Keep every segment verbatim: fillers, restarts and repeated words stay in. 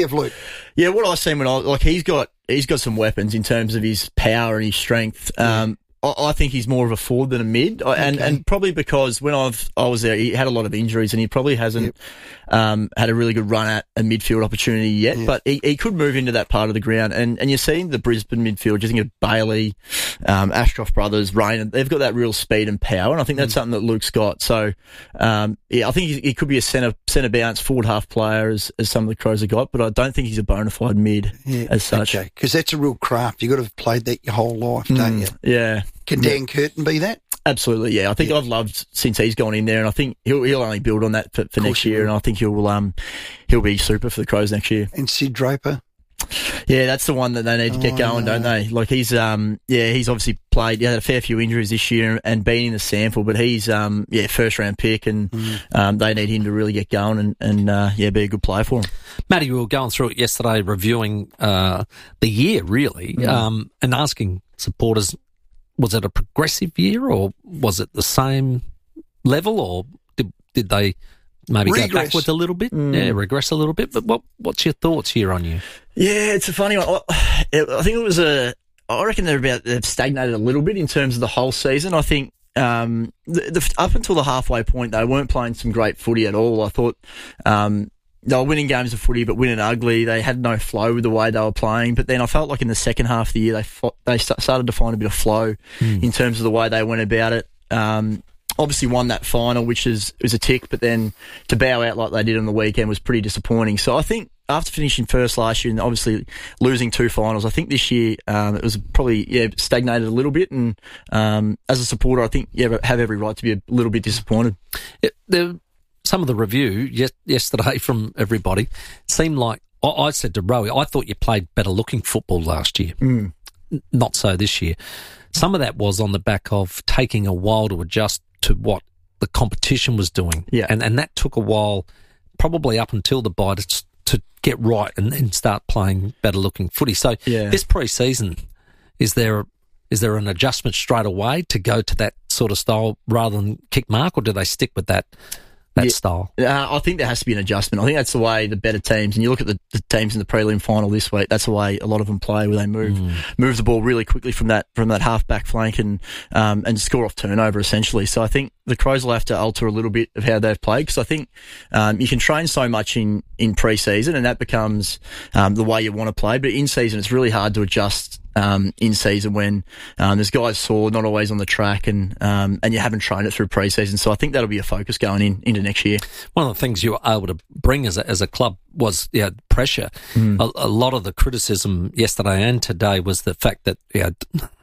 Luke? Yeah, what I've seen when I like he's got he's got some weapons in terms of his power and his strength. Um, I, I think he's more of a forward than a mid, I, and Okay. and probably because when I've I was there, he had a lot of injuries, and he probably hasn't Yep. um, had a really good run at a midfield opportunity yet. Yeah. But he, he could move into that part of the ground, and and you're seeing the Brisbane midfield. You think of Bailey, um, Ashcroft brothers, Rain. They've got that real speed and power, and I think that's something that Luke's got. So, um, yeah, I think he, he could be a centre centre bounce forward half player as as some of the Crows have got, but I don't think he's a bona fide mid Yeah, as such. Okay, because that's a real craft. You've got to have played that your whole life, don't you? Yeah. Can Dan Curtin be that? Absolutely, yeah. I think Yeah. I've loved since he's gone in there, and I think he'll he'll only build on that for, for next he year, will. and I think he'll um he'll be super for the Crows next year. And Sid Draper? Yeah, that's the one that they need to get Oh, going, no. don't they? Like he's um yeah he's obviously played he had a fair few injuries this year and been in the sample, but he's um yeah first round pick, and Mm. um they need him to really get going and and uh, yeah be a good player for them. Matty, we were going through it yesterday, reviewing uh, the year, really, Mm. um, and asking supporters, was it a progressive year or was it the same level, or did, did they maybe Regress. go backwards a little bit? Mm. Yeah, regress a little bit. But what what's your thoughts year on year? Yeah, it's a funny one. I I think it was a. I reckon they're about they've stagnated a little bit in terms of the whole season. I think um, the, the, up until the halfway point, they weren't playing some great footy at all. I thought um, they were winning games of footy, but winning ugly. They had no flow with the way they were playing. But then I felt like in the second half of the year, they fo- they st- started to find a bit of flow Mm. in terms of the way they went about it. Um, obviously won that final, which is was a tick, but then to bow out like they did on the weekend was pretty disappointing. So I think after finishing first last year and obviously losing two finals, I think this year um, it was probably yeah stagnated a little bit. And um, as a supporter, I think you have every right to be a little bit disappointed. It, there, some of the review yes, yesterday from everybody seemed like, I, I said to Rowie, I thought you played better looking football last year. Mm. N- Not so this year. Some of that was on the back of taking a while to adjust to what the competition was doing. Yeah. And and that took a while, probably up until the bye, to, to get right and then start playing better looking footy. So Yeah. this pre-season, is there is there an adjustment straight away to go to that sort of style rather than kick mark, or do they stick with that that Yeah. style? Uh, I think there has to be an adjustment. I think that's the way the better teams, and you look at the, the teams in the prelim final this week, that's the way a lot of them play, where they move Mm. move the ball really quickly from that from that half back flank and um, and score off turnover essentially. So I think the Crows will have to alter a little bit of how they've played, because I think um, you can train so much in in pre-season and that becomes um, the way you want to play, but in season it's really hard to adjust. Um, in season when um, there's guys sore, not always on the track, and um, and you haven't trained it through pre-season. So I think that'll be a focus going in into next year. One of the things you were able to bring as a, as a club was yeah, pressure. Mm. A, a lot of the criticism yesterday and today was the fact that yeah,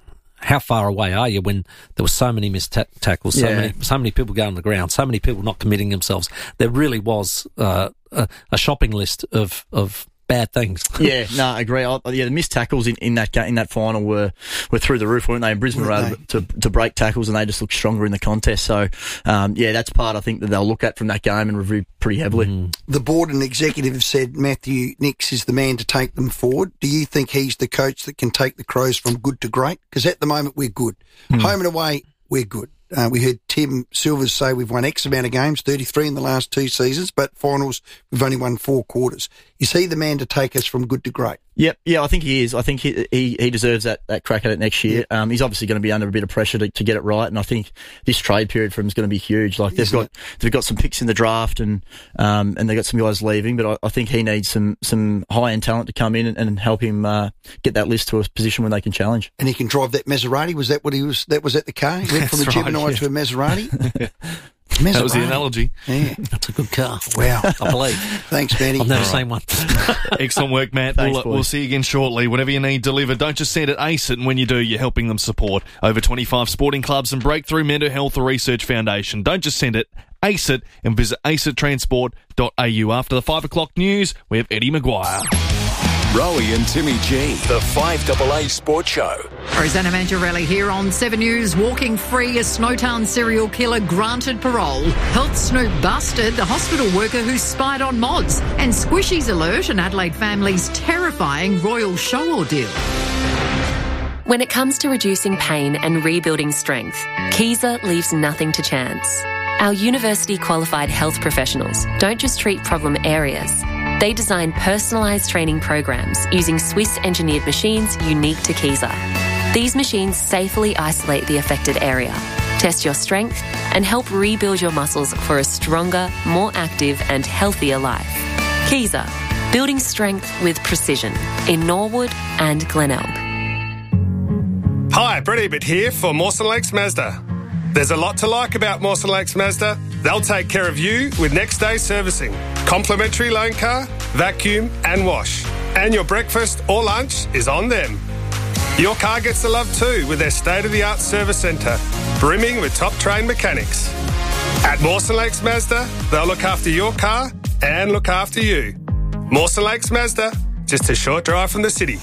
how far away are you when there were so many missed ta- tackles, so Yeah. many so many people going on the ground, so many people not committing themselves. There really was uh, a, a shopping list of of bad things. Yeah, no, I agree. I, yeah, the missed tackles in, in that ga- in that final were, were through the roof, weren't they? And Brisbane were Weren't able to, to break tackles, and they just looked stronger in the contest. So, um, yeah, that's part I think that they'll look at from that game and review pretty heavily. Mm. The board and executive have said Matthew Nix is the man to take them forward. Do you think he's the coach that can take the Crows from good to great? Because at the moment we're good. Mm. Home and away, we're good. Uh, we heard Tim Silvers say we've won X amount of games, thirty-three in the last two seasons, but finals, we've only won four quarters. Is he the man to take us from good to great? Yep, yeah, I think he is. I think he he, he deserves that, that crack at it next year. Um, he's obviously going to be under a bit of pressure to, to get it right, and I think this trade period for him is going to be huge. Like they've Isn't got it? they've got some picks in the draft, and um, and they've got some guys leaving, but I, I think he needs some some high end talent to come in and, and help him uh, get that list to a position where they can challenge. And he can drive that Maserati. Was that what he was? That was at the car. He went from a That's right, Gemini yeah. to a Maserati. Maserati. That was the analogy. Yeah. That's a good car. Wow. I believe. Thanks, Matty. I've never seen one. Excellent work, Matt. Thanks, we'll, boys. we'll see you again shortly. Whatever you need delivered, don't just send it, ace it, and when you do, you're helping them support over twenty-five sporting clubs and Breakthrough Mental Health Research Foundation. Don't just send it, ace it, and visit ace it transport dot a u. After the five o'clock news, we have Eddie Maguire. Rowie and Timmy G, the five A A Sports Show. Rosanna Mangiarelli here on seven News. Walking free, a Snowtown serial killer granted parole. Health Snoop busted, the hospital worker who spied on mods. And Squishies alert, an Adelaide family's terrifying royal show ordeal. When it comes to reducing pain and rebuilding strength, Kaiser leaves nothing to chance. Our university-qualified health professionals don't just treat problem areas, They design personalised training programs using Swiss-engineered machines unique to Kiza. These machines safely isolate the affected area, test your strength, and help rebuild your muscles for a stronger, more active and healthier life. Kiza, building strength with precision in Norwood and Glenelg. Hi, Brett Ebert here for Mawson Lakes Mazda. There's a lot to like about Mawson Lakes Mazda. They'll take care of you with next day servicing, complimentary loan car, vacuum and wash. And your breakfast or lunch is on them. Your car gets the love too with their state-of-the-art service centre, brimming with top-trained mechanics. At Mawson Lakes Mazda, they'll look after your car and look after you. Mawson Lakes Mazda, just a short drive from the city.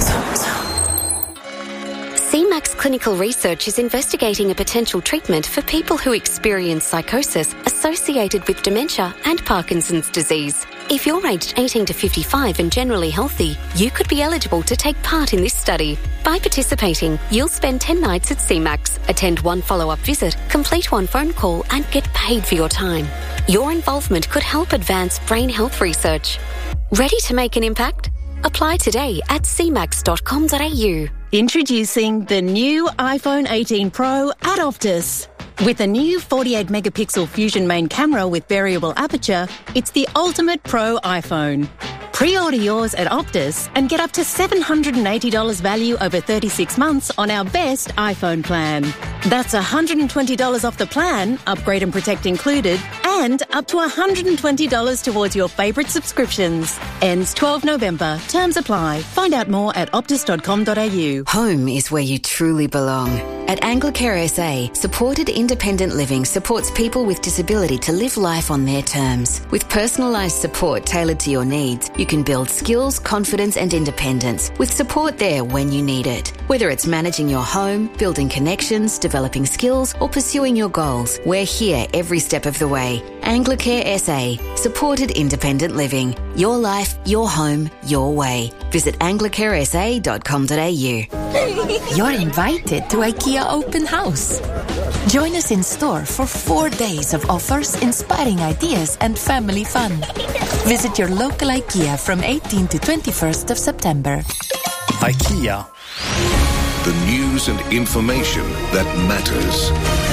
C MAX Clinical Research is investigating a potential treatment for people who experience psychosis associated with dementia and Parkinson's disease. If you're aged eighteen to fifty-five and generally healthy, you could be eligible to take part in this study. By participating, you'll spend ten nights at C MAX, attend one follow-up visit, complete one phone call and get paid for your time. Your involvement could help advance brain health research. Ready to make an impact? Apply today at c max dot com dot a u. Introducing the new iPhone eighteen Pro at Optus. With a new forty-eight megapixel Fusion main camera with variable aperture, it's the ultimate pro iPhone. Pre-order yours at Optus and get up to seven hundred eighty dollars value over thirty-six months on our best iPhone plan. That's one hundred twenty dollars off the plan, upgrade and protect included, and up to one hundred twenty dollars towards your favourite subscriptions. Ends twelfth of November. Terms apply. Find out more at optus dot com dot a u. Home is where you truly belong. At Anglicare S A, supported independent living supports people with disability to live life on their terms. With personalised support tailored to your needs, you can build skills, confidence and independence with support there when you need it. Whether it's managing your home, building connections, developing skills or pursuing your goals, we're here every step of the way. Anglicare S A, supported independent living. Your life, your home, your way. Visit anglicare s a dot com dot a u. You're invited to IKEA Open House. Join us in store for four days of offers, inspiring ideas and family fun. Visit your local IKEA from eighteenth to twenty-first of September. IKEA. The news and information that matters.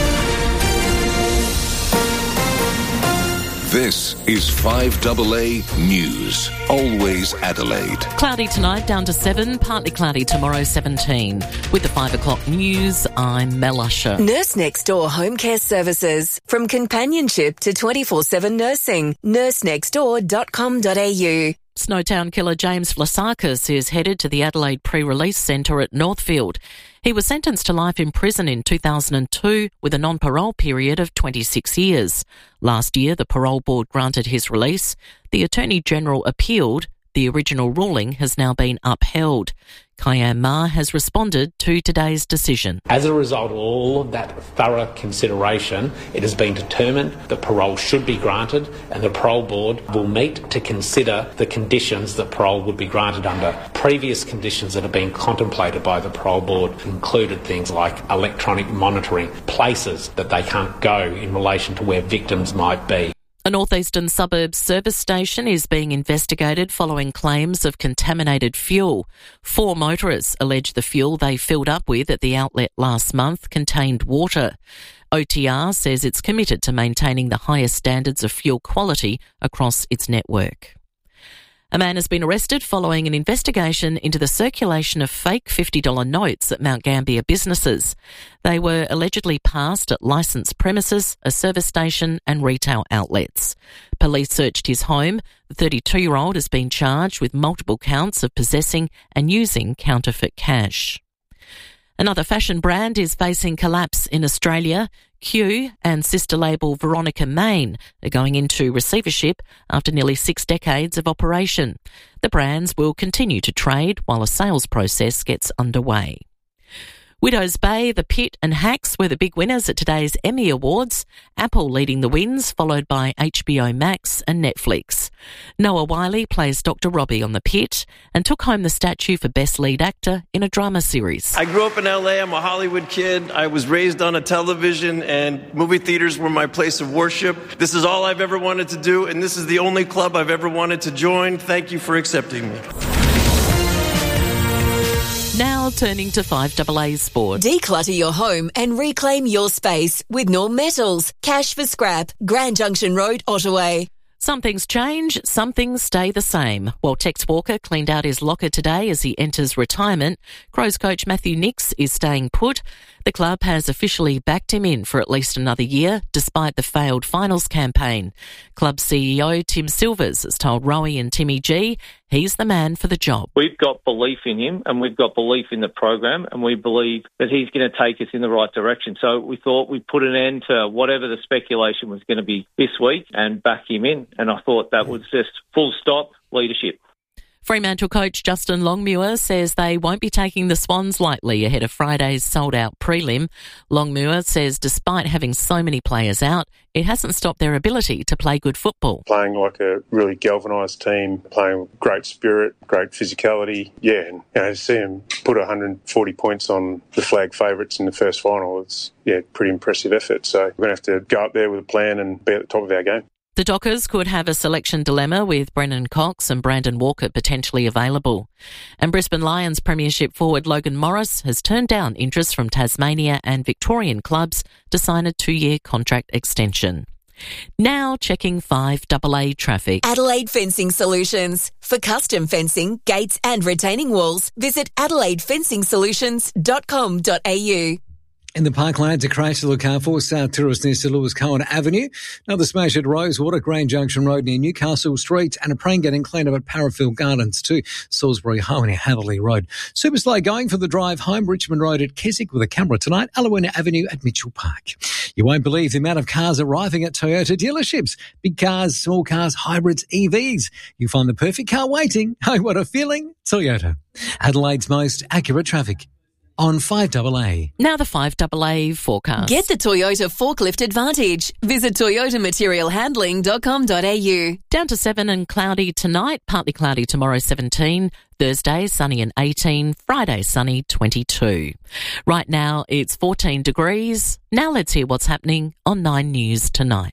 This is five A A News. Always Adelaide. Cloudy tonight, down to seven. Partly cloudy tomorrow, seventeen. With the five o'clock news, I'm Mel Usher. Nurse Next Door Home Care Services. From companionship to twenty-four seven nursing. nurse next door dot com dot a u. Snowtown killer James Vlasakis is headed to the Adelaide Pre-Release Centre at Northfield. He was sentenced to life in prison in two thousand two with a non-parole period of twenty-six years. Last year, the parole board granted his release. The Attorney-General appealed. The original ruling has now been upheld. Kayam Ma has responded to today's decision. As a result of all of that thorough consideration, it has been determined that parole should be granted and the parole board will meet to consider the conditions that parole would be granted under. Previous conditions that have been contemplated by the parole board included things like electronic monitoring, places that they can't go in relation to where victims might be. A northeastern suburbs service station is being investigated following claims of contaminated fuel. Four motorists allege the fuel they filled up with at the outlet last month contained water. O T R says it's committed to maintaining the highest standards of fuel quality across its network. A man has been arrested following an investigation into the circulation of fake fifty dollar notes at Mount Gambier businesses. They were allegedly passed at licensed premises, a service station and retail outlets. Police searched his home. The thirty-two-year-old has been charged with multiple counts of possessing and using counterfeit cash. Another fashion brand is facing collapse in Australia. Q and sister label Veronica Main are going into receivership after nearly six decades of operation. The brands will continue to trade while a sales process gets underway. Widows Bay, The Pit and Hacks were the big winners at today's Emmy Awards, Apple leading the wins, followed by H B O Max and Netflix. Noah Wyle plays Doctor Robbie on The Pit and took home the statue for Best Lead Actor in a drama series. I grew up in L A. I'm a Hollywood kid. I was raised on a television, and movie theaters were my place of worship. This is all I've ever wanted to do, and this is the only club I've ever wanted to join. Thank you for accepting me. Now turning to five A A Sport. Declutter your home and reclaim your space with Norm Metals. Cash for scrap. Grand Junction Road, Ottaway. Some things change, some things stay the same. While Tex Walker cleaned out his locker today as he enters retirement, Crows coach Matthew Nicks is staying put. The club has officially backed him in for at least another year, despite the failed finals campaign. Club C E O Tim Silvers has told Rowie and Timmy G he's the man for the job. We've got belief in him, and we've got belief in the program, and we believe that he's going to take us in the right direction. So we thought we'd put an end to whatever the speculation was going to be this week and back him in. And I thought that was just full stop leadership. Fremantle coach Justin Longmuir says they won't be taking the Swans lightly ahead of Friday's sold-out prelim. Longmuir says despite having so many players out, it hasn't stopped their ability to play good football. Playing like a really galvanised team, playing with great spirit, great physicality. Yeah, and you know, to see them put one hundred forty points on the flag favourites in the first final, it's yeah, pretty impressive effort. So we're going to have to go up there with a plan and be at the top of our game. The Dockers could have a selection dilemma with Brennan Cox and Brandon Walker potentially available. And Brisbane Lions Premiership forward Logan Morris has turned down interest from Tasmania and Victorian clubs to sign a two-year contract extension. Now checking five A A traffic. Adelaide Fencing Solutions. For custom fencing, gates and retaining walls, visit adelaide fencing solutions dot com dot a u. In the Parklands, a crash to look out for South Tourist near Sir Lewis Cohen Avenue. Another smash at Rosewater, Grand Junction Road near Newcastle Street, and a plane getting cleaned up at Parafield Gardens to Salisbury Home near Hatherley Road. Super slow going for the drive home, Richmond Road at Keswick with a camera tonight, Alawina Avenue at Mitchell Park. You won't believe the amount of cars arriving at Toyota dealerships. Big cars, small cars, hybrids, E Vs. You find the perfect car waiting. Oh, what a feeling. Toyota. Adelaide's most accurate traffic. On five A A. Now the five A A forecast. Get the Toyota Forklift Advantage. Visit toyota material handling dot com dot a u. Down to seven and cloudy tonight, partly cloudy tomorrow seventeen, Thursday sunny and eighteen, Friday sunny twenty-two. Right now it's fourteen degrees. Now let's hear what's happening on Nine News tonight.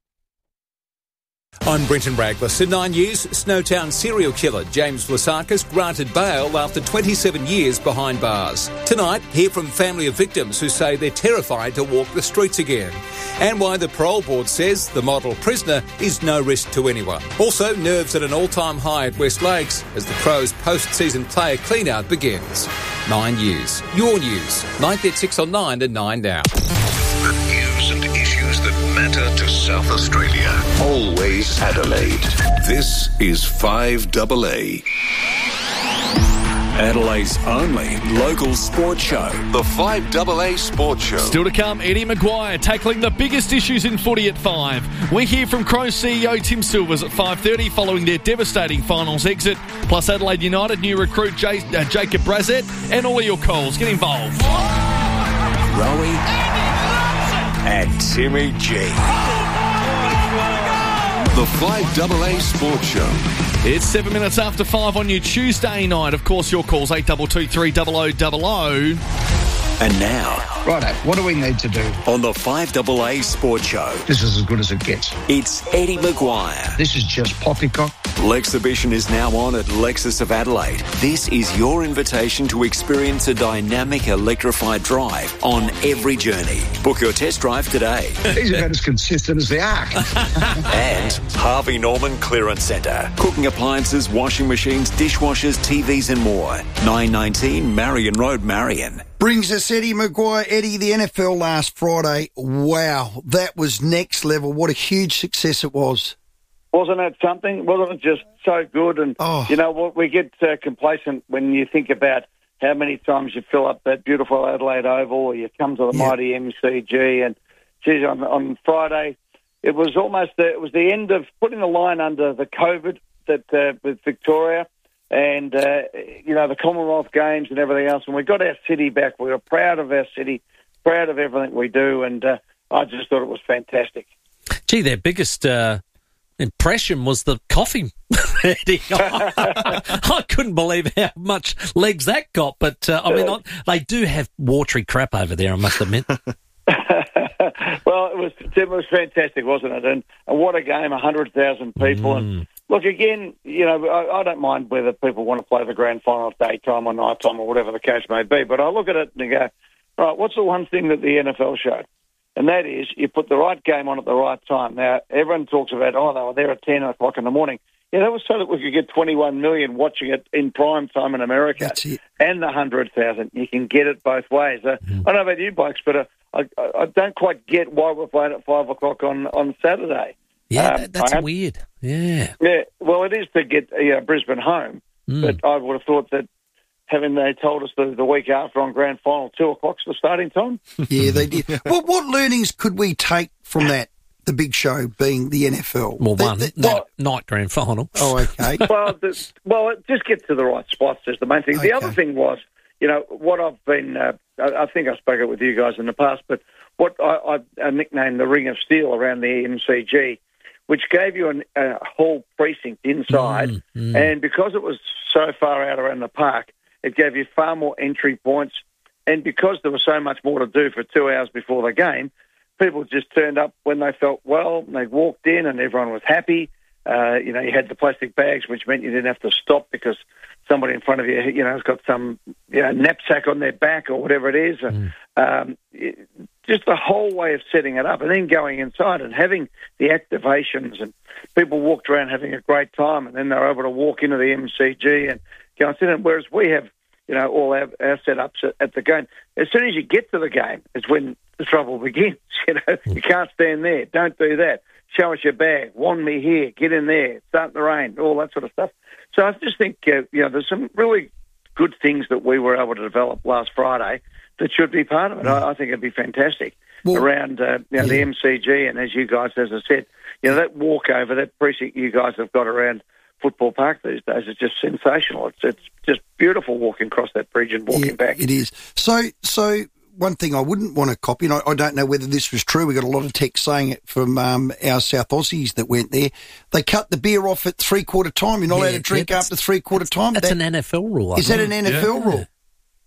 I'm Brenton Raglas. In Nine News, Snowtown serial killer James Vlasakis granted bail after twenty-seven years behind bars. Tonight, hear from family of victims who say they're terrified to walk the streets again. And why the parole board says the model prisoner is no risk to anyone. Also, nerves at an all-time high at West Lakes as the Crows' post-season player clean-out begins. Nine News. Your news. ninety at six on nine and nine now. The news and issues that matter to South Australia. Always Adelaide. This is five A A. Adelaide's only local sports show. The five A A Sports Show. Still to come, Eddie Maguire tackling the biggest issues in footy at five. We hear from Crows C E O Tim Silvers at five thirty following their devastating finals exit. Plus Adelaide United new recruit J- uh, Jacob Brazett and all of your calls. Get involved. Rowie and Timmy G. The five A A Sports Show. It's seven minutes after five on your Tuesday night. Of course, your calls eight two two three double oh double oh. And now, righto, what do we need to do? On the five A A Sports Show. This is as good as it gets. It's Eddie Maguire. This is just poppycock. Lexhibition is now on at Lexus of Adelaide. This is your invitation to experience a dynamic electrified drive on every journey. Book your test drive today. He's about as consistent as the Ark. And Harvey Norman Clearance Centre. Cooking appliances, washing machines, dishwashers, T Vs and more. nine nineteen Marion Road, Marion. Brings us Eddie Maguire. Eddie, the N F L last Friday. Wow, that was next level. What a huge success it was. Wasn't that something? Wasn't it just so good? And, oh. you know, what we get uh, complacent when you think about how many times you fill up that beautiful Adelaide Oval or you come to the yeah. mighty M C G. And, geez, on, on Friday, it was almost the, it was the end of putting the line under the COVID that uh, with Victoria. and, uh, you know, the Commonwealth Games and everything else. And we got our city back. We were proud of our city, proud of everything we do, and uh, I just thought it was fantastic. Gee, their biggest uh, impression was the coffee. I couldn't believe how much legs that got, but, uh, I mean, I, they do have watery crap over there, I must admit. Well, it was it was fantastic, wasn't it? And, and what a game, one hundred thousand people. Mm. And look, again, you know, I, I don't mind whether people want to play the grand final daytime or nighttime or whatever the case may be, but I look at it and go, all right, what's the one thing that the N F L showed? And that is you put the right game on at the right time. Now, everyone talks about, oh, they were there at ten o'clock in the morning. Yeah, that was so that we could get twenty-one million watching it in prime time in America. That's it. And the one hundred thousand. You can get it both ways. Uh, mm. I don't know about you, blokes, but uh, I, I don't quite get why we're playing at five o'clock on, on Saturday. Yeah, um, that, that's have, weird. Yeah. Yeah, well, it is to get uh, Brisbane home, mm. but I would have thought that having they told us the, the week after on grand final, two o'clock's the starting time. Yeah, they did. Well, what learnings could we take from that? The big show being the N F L. Well, the, one, the, night, night grand final. Oh, okay. well, the, well, it just get to the right spots is the main thing. Okay. The other thing was, you know, what I've been, uh, I, I think I spoke it with you guys in the past, but what I, I, I nicknamed the Ring of Steel around the M C G, which gave you an, a whole precinct inside, mm, mm. and because it was so far out around the park, it gave you far more entry points, and because there was so much more to do for two hours before the game, people just turned up when they felt well, and they walked in and everyone was happy. Uh, you know, you had the plastic bags, which meant you didn't have to stop because somebody in front of you, you know, has got some, you know, knapsack on their back or whatever it is. Mm. Um, it, just the whole way of setting it up and then going inside and having the activations, and people walked around having a great time, and then they were able to walk into the M C G and go and sit in. Whereas we have, you know, all our, our setups at, at the game. As soon as you get to the game is when the trouble begins. You know, you can't stand there. Don't do that. Show us your bag. Wand me here. Get in there. It's starting to rain. All that sort of stuff. So I just think, uh, you know, there's some really good things that we were able to develop last Friday that should be part of it. I, I think it'd be fantastic well, around uh, you know, yeah. the M C G, and as you guys, as I said, you know, that walkover, that precinct you guys have got around Football Park these days is just sensational. It's it's just beautiful walking across that bridge and walking yeah, back. It is. So so. One thing I wouldn't want to copy, and I, I don't know whether this was true, we got a lot of text saying it from um, our South Aussies that went there. They cut the beer off at three-quarter time. You're not yeah, allowed to drink yeah, after three-quarter time. That's that, an N F L rule. Is that an N F L yeah. rule?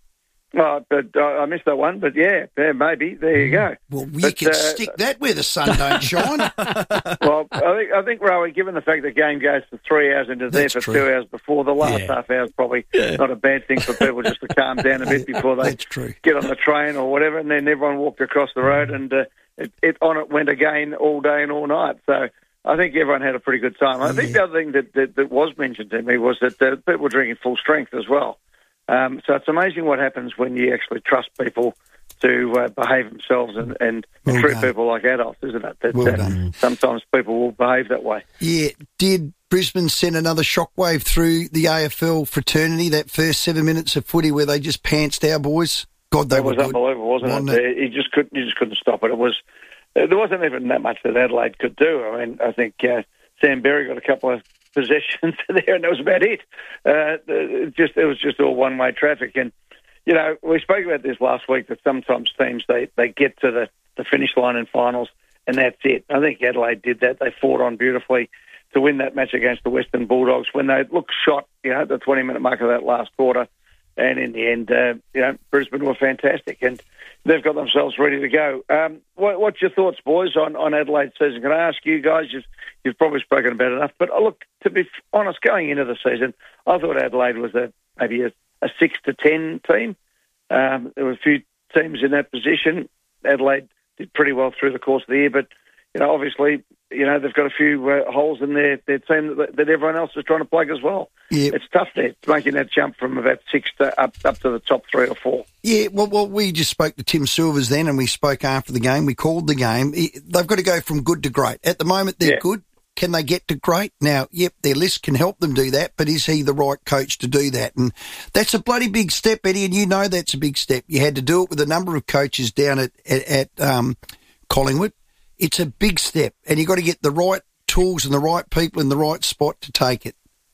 Oh, but uh, I missed that one, but yeah, yeah, maybe. There you go. Well, you but, can uh, stick that where the sun don't shine. Well, I think, I think, Rowie, given the fact the game goes for three hours into there for true. two hours before, the last yeah. half hour is probably yeah. not a bad thing for people just to calm down a bit before they get on the train or whatever, and then everyone walked across the road, and uh, it, it on it went again all day and all night. So I think everyone had a pretty good time. I yeah. think the other thing that, that, that was mentioned to me was that uh, people were drinking full strength as well. Um, so it's amazing what happens when you actually trust people to uh, behave themselves and, and well treat done. people like adults, isn't it? That, well uh, done. Sometimes people will behave that way. Yeah. Did Brisbane send another shockwave through the A F L fraternity, that first seven minutes of footy where they just pantsed our boys? God, they that were was good. unbelievable, wasn't, wasn't it? it? You just couldn't, you just couldn't stop it. It was there wasn't even that much that Adelaide could do. I mean, I think uh, Sam Berry got a couple of possessions there, and that was about it. Uh, it just it was just all one-way traffic. And you know, we spoke about this last week that sometimes teams they, they get to the, the finish line in finals, and that's it. I think Adelaide did that. They fought on beautifully to win that match against the Western Bulldogs when they looked shot, you know, at the twenty-minute mark of that last quarter. And in the end, uh, you know, Brisbane were fantastic, and they've got themselves ready to go. Um, what, what's your thoughts, boys, on, on Adelaide's season? Can I ask you guys? You've, you've probably spoken about enough, but uh, look, to be honest, going into the season, I thought Adelaide was a maybe a, a six to ten team. Um, there were a few teams in that position. Adelaide did pretty well through the course of the year, but you know, obviously, you know, they've got a few uh, holes in their, their team that, that everyone else is trying to plug as well. Yep. It's tough there, making that jump from about six to up, up to the top three or four. Yeah, well, well, we just spoke to Tim Silvers then, and we spoke after the game. We called the game. They've got to go from good to great. At the moment, they're yeah. good. Can they get to great? Now, yep, their list can help them do that, but is he the right coach to do that? And that's a bloody big step, Eddie, and you know that's a big step. You had to do it with a number of coaches down at, at, at um, Collingwood. It's a big step, and you've got to get the right tools and the right people in the right spot to take it.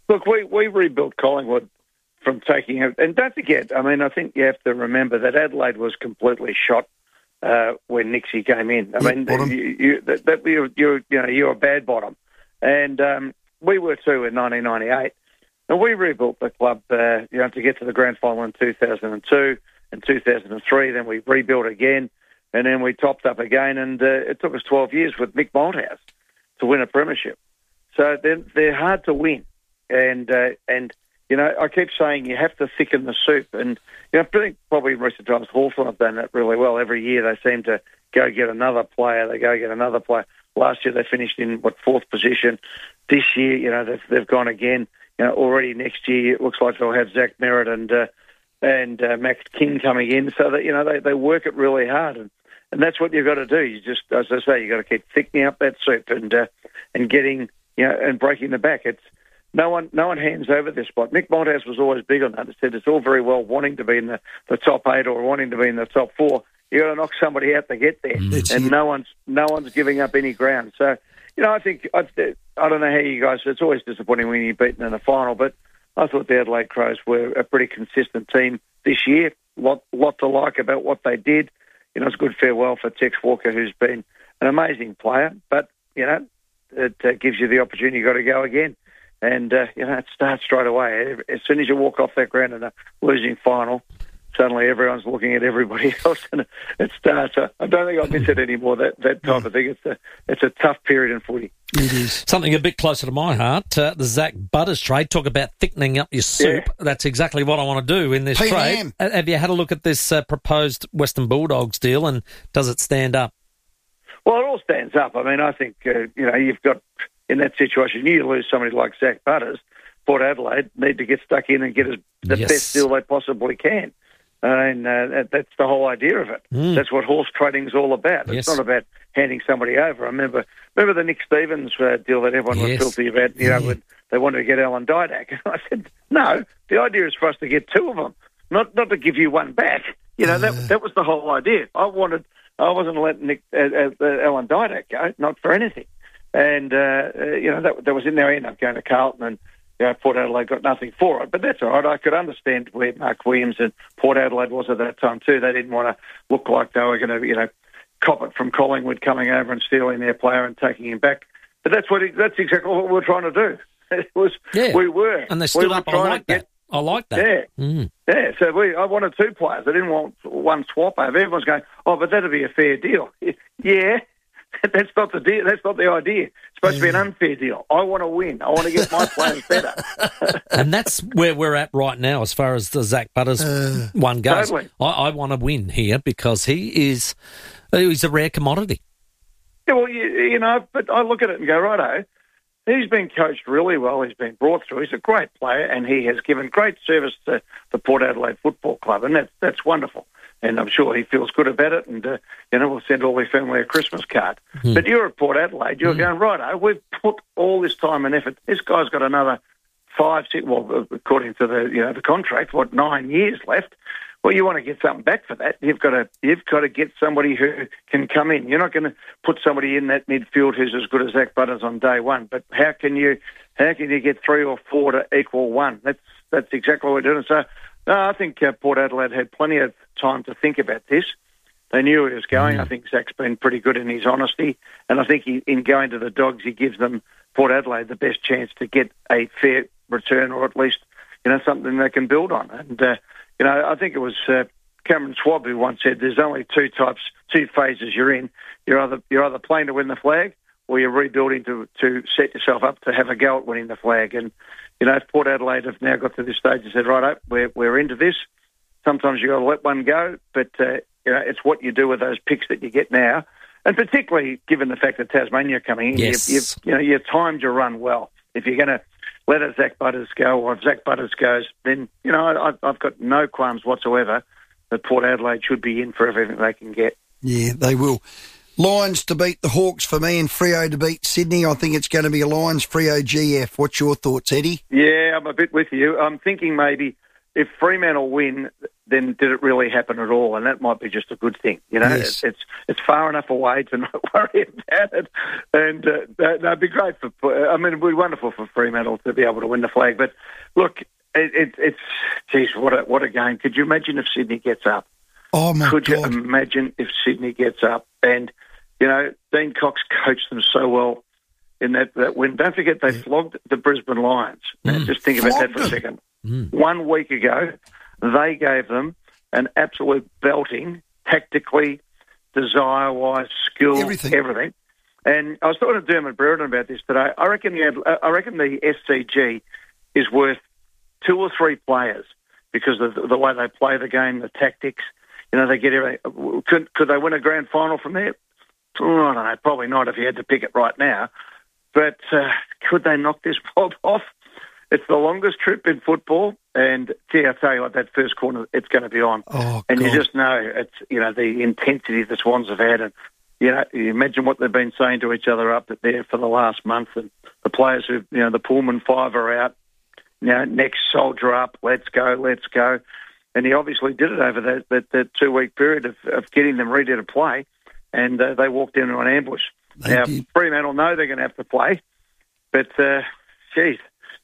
Look, we, we rebuilt Collingwood from taking it. And don't forget, I mean, I think you have to remember that Adelaide was completely shot uh, when Nixie came in. I mean, bottom. you, you, that, that, you, you, you know, you're a bad bottom. And um, we were too in nineteen ninety-eight. And we rebuilt the club, uh, you know, to get to the grand final in two thousand two and two thousand three. Then we rebuilt again, and then we topped up again. And uh, it took us twelve years with Mick Malthouse to win a premiership. So they're, they're hard to win. And, uh, and you know, I keep saying you have to thicken the soup. And, you know, I think probably in recent times Hawthorn have done that really well. Every year they seem to go get another player. They go get another player. Last year they finished in, what, fourth position. This year, you know, they've, they've gone again. You know, already next year it looks like they'll have Zach Merritt and uh, and uh, Max King coming in, so that, you know, they, they work it really hard, and, and that's what you've got to do. You just, as I say, you've got to keep thickening up that soup and uh, and getting, you know, and breaking the back. It's no one no one hands over this spot. Mick Malthouse was always big on that. He said it's all very well wanting to be in the, the top eight or wanting to be in the top four. You got to knock somebody out to get there, That's and it. no one's no one's giving up any ground. So, you know, I think, I, I don't know how you guys, it's always disappointing when you're beaten in the final, but I thought the Adelaide Crows were a pretty consistent team this year. Lot, lot to like about what they did. You know, it's a good farewell for Tex Walker, who's been an amazing player, but, you know, it uh, gives you the opportunity. You've got to go again. And, uh, you know, it starts straight away. As soon as you walk off that ground in a losing final, suddenly everyone's looking at everybody else, and it starts. Uh, I don't think I'll miss it anymore, that, that type of thing. It's a, it's a tough period in footy. It is. Something a bit closer to my heart, uh, the Zach Butters trade. Talk about thickening up your soup. Yeah. That's exactly what I want to do in this Peter trade. Ham. Uh, Have you had a look at this uh, proposed Western Bulldogs deal, and does it stand up? Well, it all stands up. I mean, I think, uh, you know, you've got, in that situation, you lose somebody like Zach Butters. Port Adelaide need to get stuck in and get as, the Yes. best deal they possibly can. And uh, that, that's the whole idea of it. Mm. That's what horse trading is all about. Yes. It's not about handing somebody over. I remember remember the Nick Stevens uh, deal that everyone Yes. was filthy about, you know, when they wanted to get Alan Didak. And I said, no, the idea is for us to get two of them, not not to give you one back. You know, that that was the whole idea. I wanted, I wasn't letting Nick, uh, uh, Alan Didak go, not for anything. And, uh, uh, you know, that, that was in there. I ended up going to Carlton, and you know, Port Adelaide got nothing for it, but that's all right. I could understand where Mark Williams and Port Adelaide was at that time too. They didn't want to look like they were going to, you know, cop it from Collingwood coming over and stealing their player and taking him back. But that's what that's exactly what we were trying to do. It was Yeah. we were, And they stood we were up. I trying like to that. get- I like that. Yeah, Mm. yeah. So we, I wanted two players. I didn't want one swap over. Everyone's going, oh, but that'd be a fair deal. Yeah. That's not the deal. That's not the idea. It's supposed to be an unfair deal. I want to win. I want to get my players better. And that's where we're at right now as far as the Zach Butters one goes. Totally. I, I want to win here because he is he's a rare commodity. Yeah, well, you, you know, but I look at it and go, righto, he's been coached really well. He's been brought through. He's a great player, and he has given great service to the Port Adelaide Football Club, and that's that's wonderful. And I'm sure he feels good about it, and, uh, you know, we'll send all their family a Christmas card. Hmm. But you're at Port Adelaide, you're going, righto, we've put all this time and effort. This guy's got another five, six, well, according to the, you know, the contract, what, nine years left. Well, you want to get something back for that. You've got to, you've got to get somebody who can come in. You're not going to put somebody in that midfield who's as good as Zach Butters on day one. But how can you, how can you get three or four to equal one? That's that's exactly what we're doing. So, no, I think uh, Port Adelaide had plenty of time to think about this. They knew he was going. Mm. I think Zach's been pretty good in his honesty, and I think he, in going to the Dogs, he gives them, Port Adelaide, the best chance to get a fair return, or at least, you know, something they can build on. And uh, you know, I think it was uh, Cameron Schwab who once said, "There's only two types, two phases you're in. You're either you're either playing to win the flag, or you're rebuilding to to set yourself up to have a go at winning the flag." And you know, Port Adelaide have now got to this stage and said, "Right, we're we're into this." Sometimes you got to let one go, but uh, you know, it's what you do with those picks that you get now, and particularly given the fact that Tasmania are coming in, Yes. you've, you've, you know, you've timed your run well. If you're going to let a Zach Butters go, or if Zach Butters goes, then you know I, I've got no qualms whatsoever that Port Adelaide should be in for everything they can get. Yeah, they will. Lions to beat the Hawks for me, and Freo to beat Sydney. I think it's going to be a Lions Freo G F. What's your thoughts, Eddie? Yeah, I'm a bit with you. I'm thinking maybe if Fremantle win, then did it really happen at all? And that might be just a good thing. You know, Yes. it's it's far enough away to not worry about it. And uh, that, that'd be great for. I mean, it'd be wonderful for Fremantle to be able to win the flag. But look, it, it, it's geez, what a what a game! Could you imagine if Sydney gets up? Oh my Could God. you imagine if Sydney gets up? And you know, Dean Cox coached them so well in that, that win. Don't forget they flogged the Brisbane Lions. Now, just think about that for a second. Mm. One week ago, they gave them an absolute belting, tactically, desire-wise, skill, Everything. everything. And I was talking to Dermot Brereton about this today. I reckon the I reckon the S C G is worth two or three players because of the, the way they play the game, the tactics. You know, they get everything. Could could they win a grand final from there? Oh, I don't know. Probably not if you had to pick it right now. But uh, could they knock this mob off? It's the longest trip in football, and gee, I tell you what, that first corner, it's going to be on. Oh, and you God. just know it's you know the intensity the Swans have had, and you know you imagine what they've been saying to each other up there for the last month, and the players who you know the Pullman Five are out. You know, next soldier up, let's go, let's go, and he obviously did it over that that, that two week period of, of getting them ready to play, and uh, they walked into an ambush. They now did. Fremantle know they're going to have to play, but uh, geez.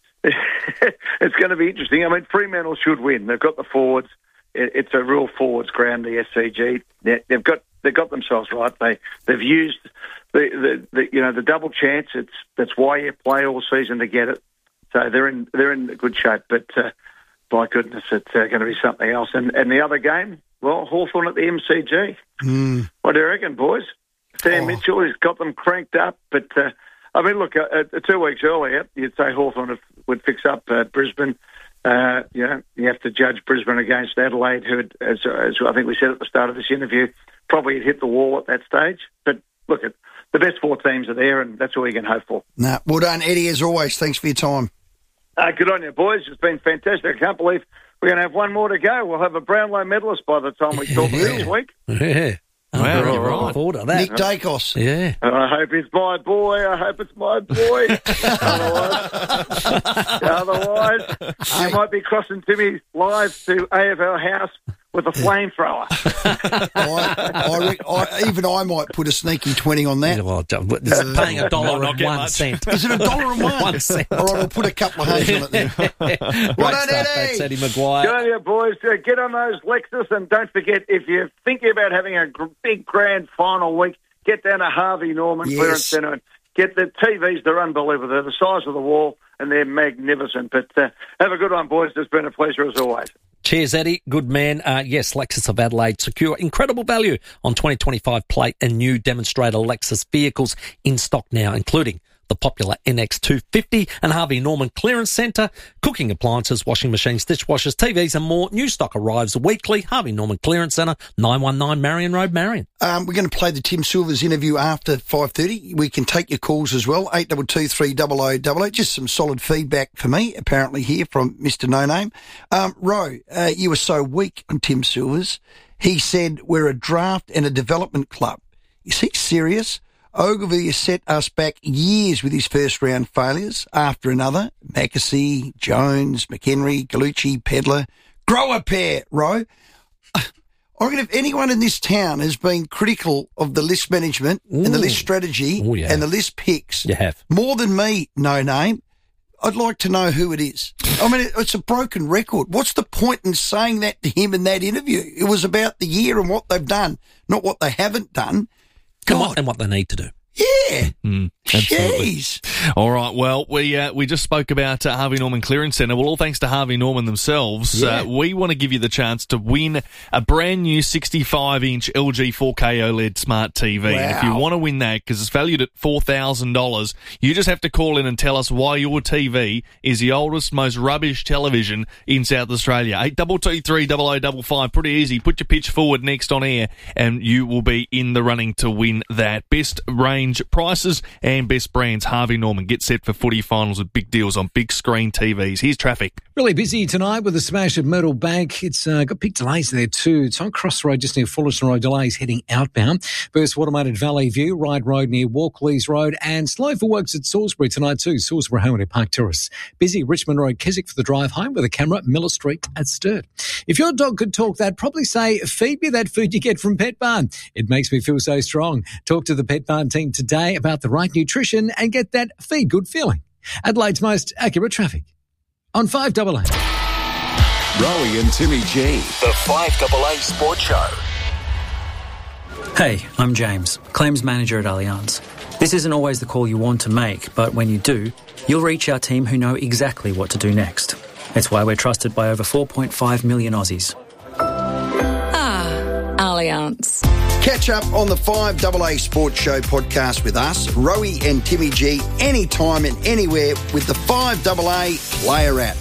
It's going to be interesting. I mean, Fremantle should win. They've got the forwards. It, it's a real forwards ground, the S C G. They, they've got they've got themselves right. They they've used the, the, the you know the double chance. It's that's why you play all season to get it. So they're in they're in good shape. But uh, by goodness, it's uh, going to be something else. And and the other game, well, Hawthorn at the M C G. Mm. What do you reckon, boys? Sam Oh. Mitchell has got them cranked up, but. Uh, I mean, look, uh, uh, two weeks earlier, you'd say Hawthorn would fix up uh, Brisbane. Uh, you know, you have to judge Brisbane against Adelaide, who, had, as, as I think we said at the start of this interview, probably had hit the wall at that stage. But look, at the best four teams are there, and that's all you can hope for. Nah, well done, Eddie, as always. Thanks for your time. Uh, good on you, boys. It's been fantastic. I can't believe we're going to have one more to go. We'll have a Brownlow medalist by the time we talk next week. Yeah. Wow, Oh, you're right. looking forward to that. Nick Dacos. Yeah. And I hope it's my boy. I hope it's my boy. otherwise, otherwise you might be crossing Timmy live to A F L House with a flamethrower. I, I, re- I, even I might put a sneaky twenty on that. Well, this is paying a dollar Might not and get one much. cent. Is it a dollar and one? One cent. All right, I'll put a couple of hundred on it then. Great Well done, stuff. Eddie. That's Eddie Good Maguire. on you, boys. Uh, get on those Lexus, and don't forget, if you're thinking about having a gr- big grand final week, get down to Harvey Norman Yes. Clearance Centre and get the T Vs. They're unbelievable. They're the size of the wall, and they're magnificent. But uh, have a good one, boys. It's been a pleasure as always. Cheers, Eddie. Good man. Uh, yes, Lexus of Adelaide secure incredible value on twenty twenty-five plate and new demonstrator Lexus vehicles in stock now, including the popular N X two fifty and Harvey Norman Clearance Centre, cooking appliances, washing machines, dishwashers, T Vs and more. New stock arrives weekly. Harvey Norman Clearance Centre, nine one nine Marion Road, Marion. Um, we're going to play the Tim Silvers interview after five thirty. We can take your calls as well, eight two two three double oh double oh. Just some solid feedback for me, apparently, here from Mister No Name. Um, Ro, uh, you were so weak on Tim Silvers. He said, we're a draft and a development club. Is he serious? Ogilvy has set us back years with his first round failures after another. Mackesy, Jones, McHenry, Gallucci, Pedler. Grow a pair, Ro. I reckon if anyone in this town has been critical of the list management Ooh. and the list strategy Ooh, yeah. and the list picks, You have. more than me, No Name, I'd like to know who it is. I mean, it, it's a broken record. What's the point in saying that to him in that interview? It was about the year and what they've done, not what they haven't done. And what, God, and what they need to do. yeah. Mm, absolutely. Jeez. All right. Well, we uh, we just spoke about uh, Harvey Norman Clearance Centre. Well, all thanks to Harvey Norman themselves. Yeah. Uh, we want to give you the chance to win a brand new sixty-five inch L G four K OLED smart T V. And if you Wow. want to win that, because it's valued at four thousand dollars, you just have to call in and tell us why your T V is the oldest, most rubbish television in South Australia. eight two two three double oh double five. Pretty easy. Put your pitch forward next on air, and you will be in the running to win that. Best range range, prices and best brands. Harvey Norman. Get set for footy finals with big deals on big screen T Vs. Here's traffic. Really busy tonight with the smash at Myrtle Bank. It's uh, got big delays there too. It's on Crossroad just near Fullerton Road. Delays heading outbound. Burst Watermated Valley View, Ryde Road near Walkleys Road, and slow for works at Salisbury tonight too. Salisbury Home Park Terrace. Busy Richmond Road, Keswick for the drive home with a camera. Miller Street at Sturt. If your dog could talk, they'd probably say, "Feed me that food you get from Pet Barn. It makes me feel so strong." Talk to the Pet Barn team today about the right nutrition and get that feel good feeling. Adelaide's most accurate traffic on five A A. Rowie and Timmy G, the five A A Sports Show. Hey, I'm James, Claims Manager at Allianz. This isn't always the call you want to make, but when you do, you'll reach our team who know exactly what to do next. It's why we're trusted by over four point five million Aussies. Ah, Allianz. Catch up on the five A A Sports Show podcast with us, Rowie and Timmy G, anytime and anywhere with the five A A Player app.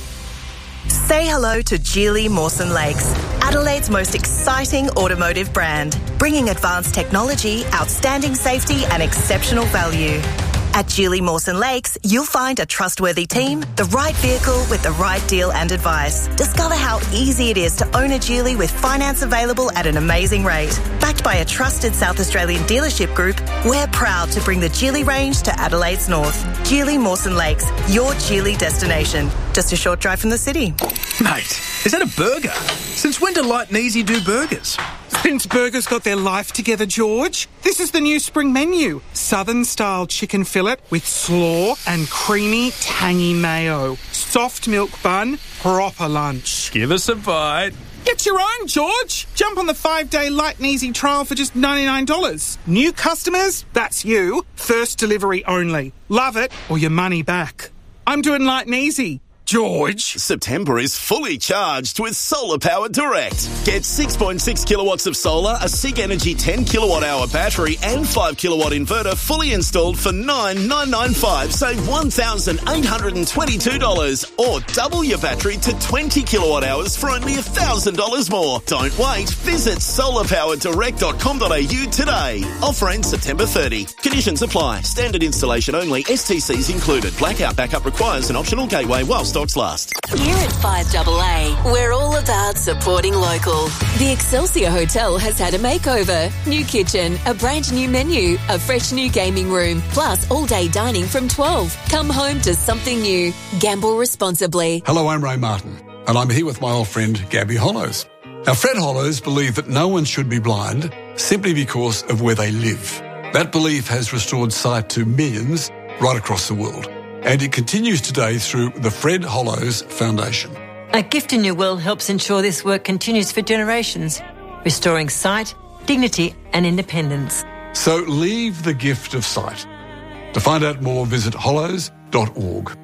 Say hello to Geely Mawson Lakes, Adelaide's most exciting automotive brand, bringing advanced technology, outstanding safety and exceptional value. At Geely Mawson Lakes, you'll find a trustworthy team, the right vehicle with the right deal and advice. Discover how easy it is to own a Geely with finance available at an amazing rate. Backed by a trusted South Australian dealership group, we're proud to bring the Geely range to Adelaide's north. Geely Mawson Lakes, your Geely destination. Just a short drive from the city. Mate, is that a burger? Since when do Light and Easy do burgers? Since burgers got their life together, George. This is the new spring menu. Southern-style chicken fillet with slaw and creamy, tangy mayo. Soft milk bun, proper lunch. Give us a bite. Get your own, George. Jump on the five-day Light and Easy trial for just ninety-nine dollars. New customers? That's you. First delivery only. Love it or your money back. I'm doing Light and Easy. George. September is fully charged with Solar Power Direct. Get six point six kilowatts of solar, a SIG Energy ten kilowatt hour battery and five kilowatt inverter fully installed for nine thousand nine hundred ninety-five dollars. Save one thousand eight hundred twenty-two dollars or double your battery to twenty kilowatt hours for only one thousand dollars more. Don't wait. Visit solar power direct dot com dot a u today. Offer ends September thirtieth. Conditions apply. Standard installation only. S T Cs included. Blackout backup requires an optional gateway while stocks last. Here at five A A, we're all about supporting local. The Excelsior Hotel has had a makeover. New kitchen, a brand new menu, a fresh new gaming room, plus all-day dining from twelve. Come home to something new. Gamble responsibly. Hello, I'm Ray Martin, and I'm here with my old friend Gabby Hollows. Now, Fred Hollows believed that no one should be blind simply because of where they live. That belief has restored sight to millions right across the world. And it continues today through the Fred Hollows Foundation. A gift in your will helps ensure this work continues for generations, restoring sight, dignity and independence. So leave the gift of sight. To find out more, visit hollows dot org.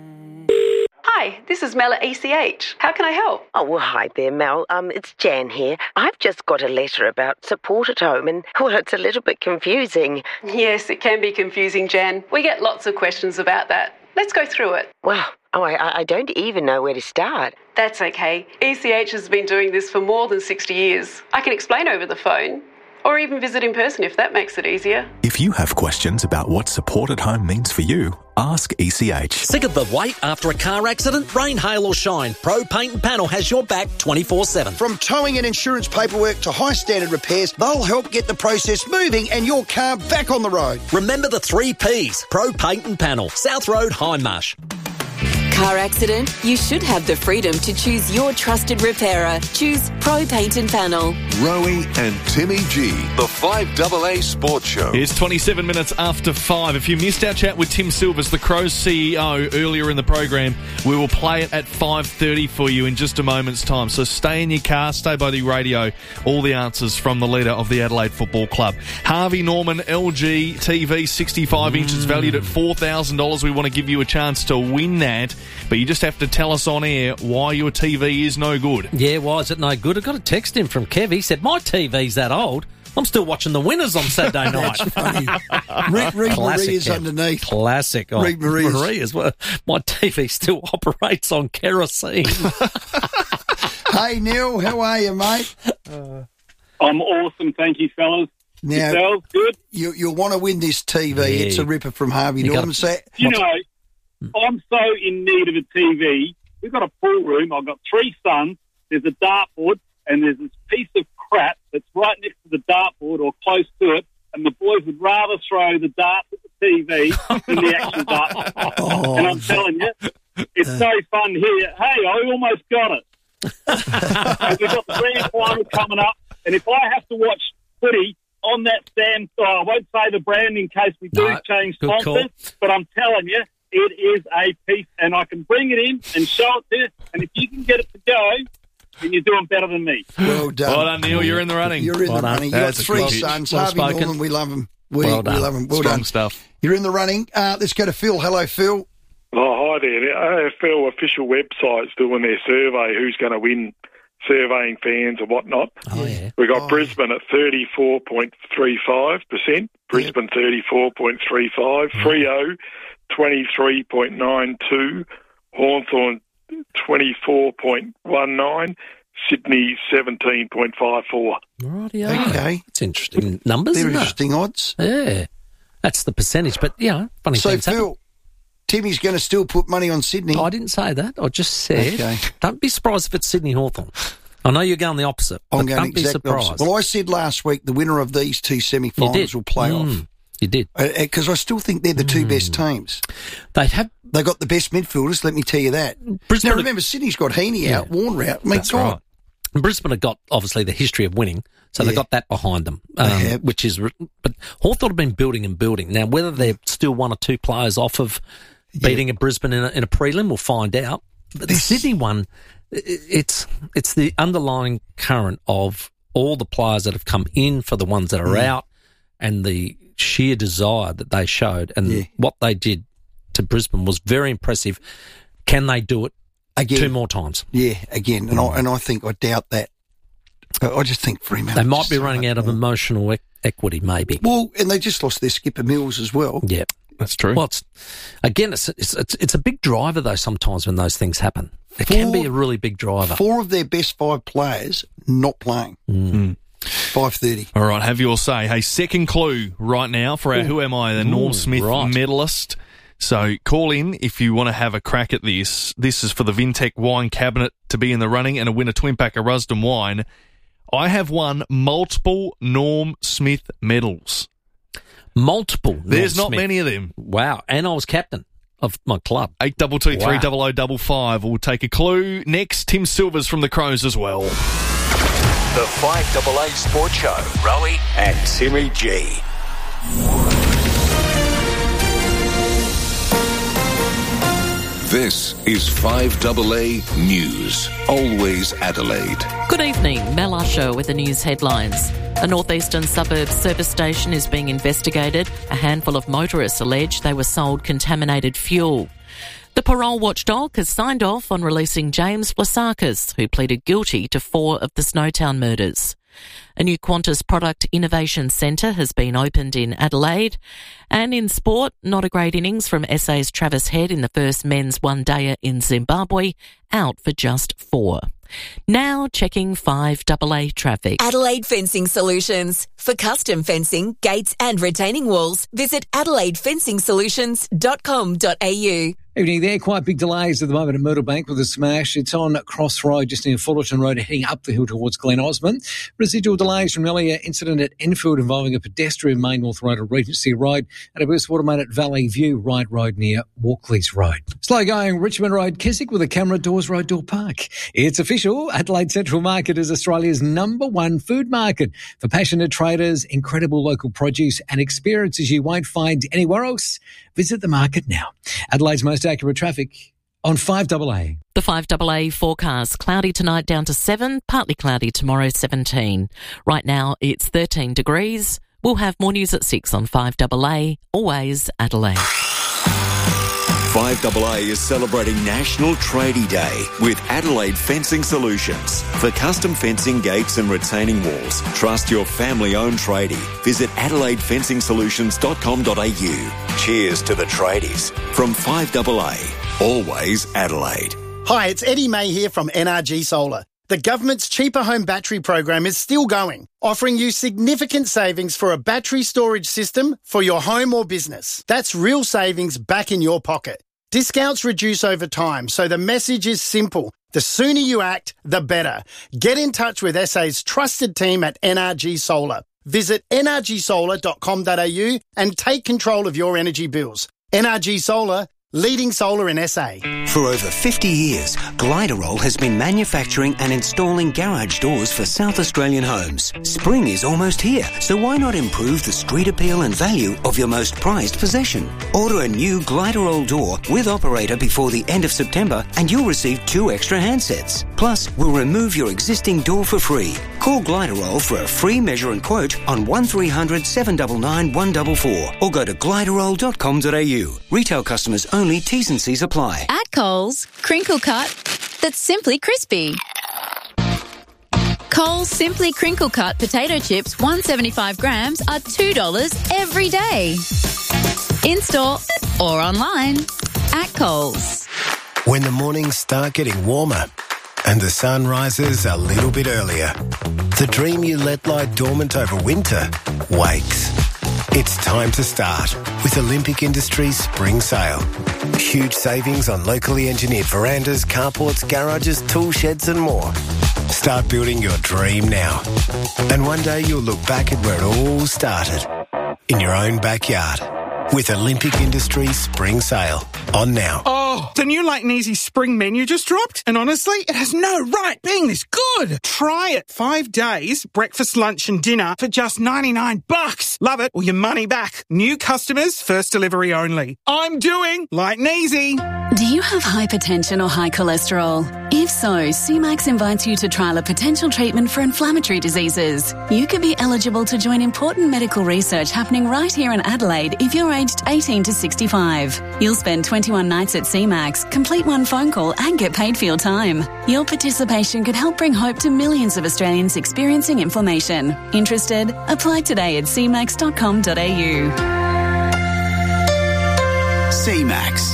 Hi, this is Mel at E C H. How can I help? Oh, well, hi there, Mel. Um, it's Jan here. I've just got a letter about support at home and, well, it's a little bit confusing. Yes, it can be confusing, Jan. We get lots of questions about that. Let's go through it. Well, oh, I, I don't even know where to start. That's okay. E C H has been doing this for more than sixty years. I can explain over the phone, or even visit in person if that makes it easier. If you have questions about what support at home means for you, ask E C H. Sick of the wait after a car accident? Rain, hail or shine, Pro Paint and Panel has your back twenty-four seven. From towing and insurance paperwork to high standard repairs, they'll help get the process moving and your car back on the road. Remember the three P's. Pro Paint and Panel, South Road, Hindmarsh. Car accident? You should have the freedom to choose your trusted repairer. Choose Pro Paint and Panel. Rowie and Timmy G, the five A A Sports Show. It's twenty-seven minutes after five. If you missed our chat with Tim Silvers, the Crows C E O, earlier in the program, we will play it at five thirty for you in just a moment's time. So stay in your car, stay by the radio. All the answers from the leader of the Adelaide Football Club. Harvey Norman L G T V, sixty-five mm. inches, valued at four thousand dollars. We want to give you a chance to win that. But you just have to tell us on air why your T V is no good. Yeah, why is it no good? I got a text in from Kev. He said, my T V's that old. I'm still watching the winners on Saturday night. That's funny. Read, read Maria's Kev. underneath. Classic. Oh, read Maria's. Maria's. Well, my T V still operates on kerosene. Hey, Neil, how are you, mate? Uh, I'm awesome. Thank you, fellas. Now, Yourselves, good? You, you'll want to win this T V. Yeah. It's a ripper from Harvey You Norman. gotta- So, You know, I'm so in need of a T V. We've got a pool room. I've got three sons. There's a dartboard, and there's this piece of crap that's right next to the dartboard or close to it, and the boys would rather throw the darts at the T V than the actual dart. Oh. And I'm telling you, it's so fun here. Hey, I almost got it. And we've got the grand final coming up, and if I have to watch footy on that stand, oh, I won't say the brand in case we do No, change good sponsors, call. but I'm telling you, it is a piece, and I can bring it in and show it to you, and if you can get it to go, then you're doing better than me. well done. Well done, Neil. You're in the running. You're in Well the done. running. You've got That's a three good- sons. well Harvey spoken. Norman, we love him. We, Well we done. love him. Well Strong done. stuff. You're in the running. Uh, let's go to Phil. Hello, Phil. Oh, hi there. The A F L official website's doing their survey, who's going to win, surveying fans and whatnot. Oh, yeah. We've got Brisbane at thirty-four point three five percent, Brisbane thirty-four point three five, Freo twenty-three point nine two, Hawthorn twenty-four point one nine, Sydney seventeen point five four. Rightio. Okay. That's interesting numbers, They're isn't it? interesting odds. Yeah. That's the percentage, but, yeah, funny So, things happen. Phil, Timmy's going to still put money on Sydney. I didn't say that. I just said, Okay. don't be surprised if it's Sydney Hawthorn. I know you're going the opposite, I'm but going don't be exactly surprised. opposite. Well, I said last week the winner of these two You semi-finals did. will play off. Mm, you did. Because I still think they're the two Mm. best teams. They have. They got the best midfielders, let me tell you that. Brisbane- now, remember, Sydney's got Heaney Yeah. out, Warner out. I mean, That's God. right. And Brisbane have got, obviously, the history of winning, so they've Yeah. got that behind them, They um, have. which is... re- But Hawthorn have been building and building. Now, whether they're still one or two players off of beating a Brisbane in a, in a prelim, we'll find out. But the Sydney one, i- it's it's the underlying current of all the players that have come in for the ones that are Mm. out and the sheer desire that they showed and Yeah. what they did to Brisbane was very impressive. Can they do it Again. two more times? Yeah, again. And I, and I think, I doubt that. I I just think Fremantle... They might just be so running much out of more. emotional e- equity, maybe. Well, and they just lost their skipper Mills as well. Yeah, that's true. Well, it's, again, it's, it's it's it's a big driver though. Sometimes when those things happen, it can be a really big driver. Four of their best five players not playing. Mm. five thirty. All right, have your say. Hey, second clue right now for our Ooh. Who Am I, the Ooh, Norm Smith right. medalist. So call in if you want to have a crack at this. This is for the Vintec wine cabinet to be in the running and to win a twin pack of Rusden wine. I have won multiple Norm Smith medals. Multiple. Norm There's not Smith. many of them. Wow, and I was captain of my club. Eight double two three Wow. double o double five. We'll take a clue next. Tim Silvers from the Crows as well. The five A A Sports Show. Rowie and Timmy G. This is five A A News. Always Adelaide. Good evening, Mel Usher with the news headlines. A northeastern suburb service station is being investigated. A handful of motorists allege they were sold contaminated fuel. The parole watchdog has signed off on releasing James Vlasakis, who pleaded guilty to four of the Snowtown murders. A new Qantas Product Innovation Centre has been opened in Adelaide. And in sport, not a great innings from S A's Travis Head in the first men's one-dayer in Zimbabwe, out for just four. Now checking five A A traffic. Adelaide Fencing Solutions. For custom fencing, gates and retaining walls, visit adelaide fencing solutions dot com dot a u. Evening there, quite big delays at the moment at Myrtlebank with a smash. It's on Cross Road, just near Fullerton Road, heading up the hill towards Glen Osmond. Residual delays from an earlier incident at Enfield involving a pedestrian Main North Road at Regency Road and a burst water main at Valley View, Wright Road near Walkleys Road. Slow going Richmond Road, Keswick with a camera, Doors Road, Door Park. It's official. Adelaide Central Market is Australia's number one food market for passionate traders, incredible local produce and experiences you won't find anywhere else. Visit the market now. Adelaide's most accurate traffic on five A A. The five A A forecast. Cloudy tonight down to seven, partly cloudy tomorrow seventeen. Right now it's thirteen degrees. We'll have more news at six on five A A. Always Adelaide. five A A is celebrating National Tradie Day with Adelaide Fencing Solutions. For custom fencing, gates and retaining walls, trust your family-owned tradie. Visit adelaide fencing solutions dot com dot a u. Cheers to the tradies. From five A A, always Adelaide. Hi, it's Eddie May here from N R G Solar. The government's Cheaper Home Battery program is still going, offering you significant savings for a battery storage system for your home or business. That's real savings back in your pocket. Discounts reduce over time, so the message is simple. The sooner you act, the better. Get in touch with S A's trusted team at N R G Solar. Visit n r g solar dot com dot a u and take control of your energy bills. N R G Solar, leading solar in S A. For over fifty years, Gliderol has been manufacturing and installing garage doors for South Australian homes. Spring is almost here, so why not improve the street appeal and value of your most prized possession? Order a new Gliderol door with operator before the end of September and you'll receive two extra handsets. Plus, we'll remove your existing door for free. Call Gliderol for a free measure and quote on one three hundred, seven nine nine, one four four or go to gliderol dot com dot a u. Retail customers only. T's and C's apply. At Coles, crinkle cut that's simply crispy. Coles Simply Crinkle Cut potato chips, one hundred seventy-five grams, are two dollars every day. In-store or online at Coles. When the mornings start getting warmer and the sun rises a little bit earlier, the dream you let lie dormant over winter wakes. It's time to start with Olympic Industries Spring Sale. Huge savings on locally engineered verandas, carports, garages, tool sheds and more. Start building your dream now. And one day you'll look back at where it all started. In your own backyard. With Olympic Industries Spring Sale. On now. Oh, the new Light and Easy spring menu just dropped, and honestly, it has no right being this good. Try it. Five days, breakfast, lunch and dinner for just ninety-nine bucks. Love it or your money back. New customers, first delivery only. I'm doing Light and Easy. Do you have hypertension or high cholesterol? If so, C MAX invites you to trial a potential treatment for inflammatory diseases. You could be eligible to join important medical research happening right here in Adelaide if you're aged eighteen to sixty-five. You'll spend twenty-one nights at C MAX, complete one phone call and get paid for your time. Your participation could help bring hope to millions of Australians experiencing inflammation. Interested? Apply today at c max dot com dot a u. C MAX.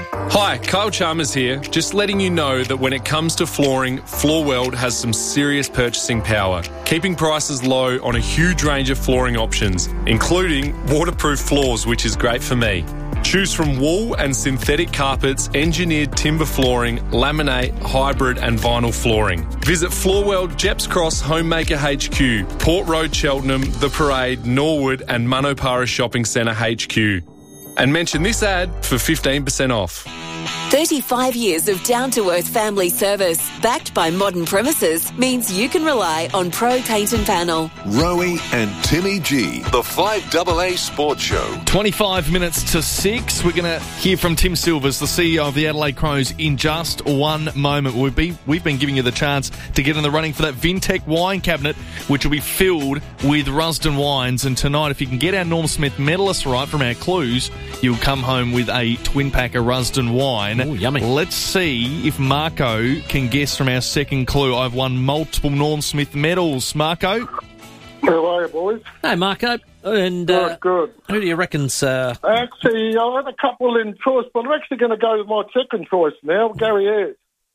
Hi, Kyle Chalmers here. Just letting you know that when it comes to flooring, Floorweld has some serious purchasing power, keeping prices low on a huge range of flooring options, including waterproof floors, which is great for me. Choose from wool and synthetic carpets, engineered timber flooring, laminate, hybrid and vinyl flooring. Visit Floorweld, Jeps Cross, Homemaker H Q, Port Road, Cheltenham, The Parade, Norwood and Manopara Shopping Centre H Q. And mention this ad for fifteen percent off. thirty-five years of down-to-earth family service, backed by modern premises, means you can rely on Pro Paint and Panel. Rowie and Timmy G, the five double A Sports Show. twenty-five minutes to six. We're going to hear from Tim Silvers, the C E O of the Adelaide Crows, in just one moment. We've been, we've been giving you the chance to get in the running for that Vintec wine cabinet, which will be filled with Rusden wines. And tonight, if you can get our Norm Smith medalists right from our clues, you'll come home with a twin pack of Rusden wine. Ooh, yummy. Let's see if Marco can guess from our second clue. I've won multiple Norm Smith medals. Marco? How are you, boys? Hey, Marco. And Good, uh, good. who do you reckon's... Uh... Actually, I had a couple in choice, but I'm actually going to go with my second choice now, Gary Ayres.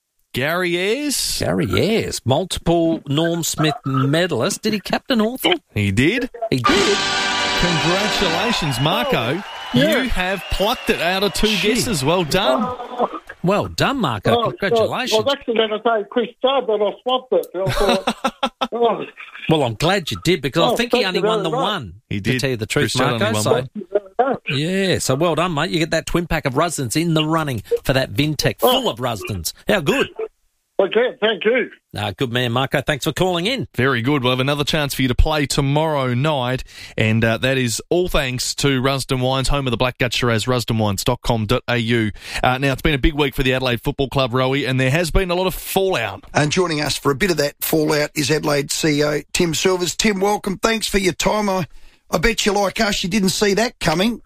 Gary Ayres? Gary Ayres. Multiple Norm Smith medalist. Did he captain Hawthorn? He did. He did. Congratulations, Marco. Oh, yeah. You have plucked it out of two Gee. guesses. Well done. Oh, Well done, Marco. oh, Congratulations. I was actually going to say Chris Judd, but I swapped it. I thought, oh. Well, I'm glad you did, because Oh, I think he thank only you won very the much. one. He To did. tell you the truth, Chris Judd Marco. only won So, one. yeah, so well done, mate. You get that twin pack of Rusdens in the running for that Vintec full of Rusdens. How good. Okay, thank you. Ah, good man, Marco. Thanks for calling in. Very good. We'll have another chance for you to play tomorrow night, and uh, that is all thanks to Rusden Wines, home of the Blackgut Shiraz, rusden wines dot com dot a u. Uh, now, it's been a big week for the Adelaide Football Club, Rowie, and there has been a lot of fallout. And joining us for a bit of that fallout is Adelaide C E O Tim Silvers. Tim, welcome. Thanks for your time. I, I bet you, like us, you didn't see that coming.